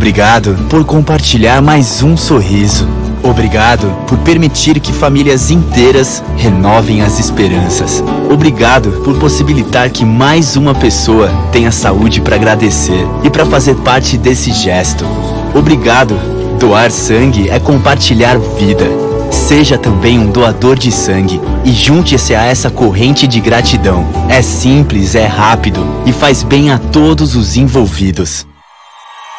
Obrigado por compartilhar mais um sorriso. Obrigado por permitir que famílias inteiras renovem as esperanças. Obrigado por possibilitar que mais uma pessoa tenha saúde para agradecer e para fazer parte desse gesto. Obrigado. Doar sangue é compartilhar vida. Seja também um doador de sangue e junte-se a essa corrente de gratidão. É simples, é rápido e faz bem a todos os envolvidos.